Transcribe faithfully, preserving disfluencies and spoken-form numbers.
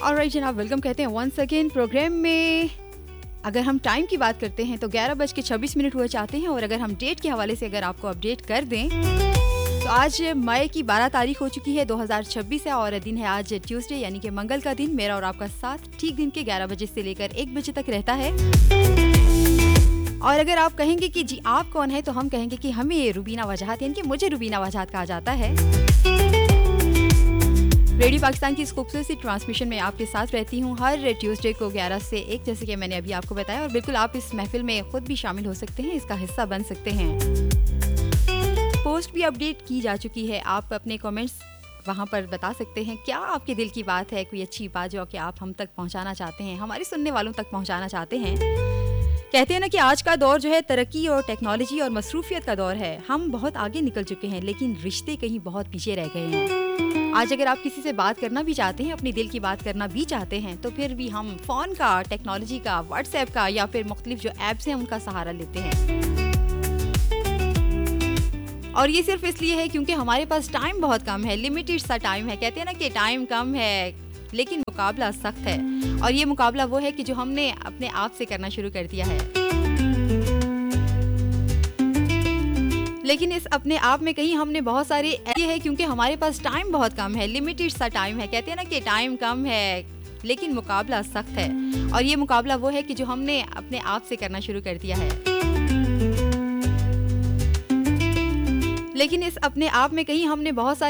Alright जनाब, welcome कहते हैं वंस अगेन प्रोग्राम में। अगर हम टाइम की बात करते हैं तो ग्यारह बज के छब्बीस मिनट हुए चाहते हैं, और अगर हम डेट के हवाले से अगर आपको अपडेट कर दें तो आज मई की बारह तारीख हो चुकी है, दो हज़ार छब्बीस है, और दिन है आज ट्यूसडे यानी कि मंगल का दिन। मेरा और आपका साथ ठीक दिन के ग्यारह बजे से लेकर एक बजे तक रहता है। और अगर आप कहेंगे कि जी आप कौन है, तो हम कहेंगे कि हमें रुबीना वजाहत यानी कि मुझे रुबीना वजाहत कहा जाता है। रेडियो पाकिस्तान की इस खूबसूरत सी ट्रांसमिशन में आपके साथ रहती हूँ हर ट्यूसडे को ग्यारह से एक, जैसे कि मैंने अभी आपको बताया। और बिल्कुल आप इस महफिल में खुद भी शामिल हो सकते हैं, इसका हिस्सा बन सकते हैं। पोस्ट भी अपडेट की जा चुकी है, आप अपने कमेंट्स वहाँ पर बता सकते हैं। क्या आपके दिल की बात है, कोई अच्छी बात जो कि आप हम तक पहुँचाना चाहते हैं, हमारे सुनने वालों तक पहुँचाना चाहते हैं। कहते हैं ना कि आज का दौर जो है तरक्की और टेक्नोलॉजी और मसरूफियत का दौर है। हम बहुत आगे निकल चुके हैं, लेकिन रिश्ते कहीं बहुत पीछे रह गए हैं। आज अगर आप किसी से बात करना भी चाहते हैं, अपने दिल की बात करना भी चाहते हैं, तो फिर भी हम फोन का, टेक्नोलॉजी का, व्हाट्सएप का या फिर मुख्तलिफ जो ऐप्स हैं उनका सहारा लेते हैं। और ये सिर्फ इसलिए है क्योंकि हमारे पास टाइम बहुत कम है, लिमिटेड सा टाइम है। कहते हैं ना कि टाइम कम है लेकिन मुकाबला सख्त है, और ये मुकाबला वो है कि जो हमने अपने आप से करना शुरू कर दिया है। लेकिन इस अपने आप में कहीं हमने बहुत सारे ये है क्योंकि हमारे पास टाइम बहुत कम है, लिमिटेड सा टाइम है। कहते हैं ना कि टाइम कम है लेकिन मुकाबला सख्त है, और ये मुकाबला वो है कि जो हमने अपने आप से करना शुरू कर दिया है। लेकिन इस अपने आप में कहीं हमने बहुत सारे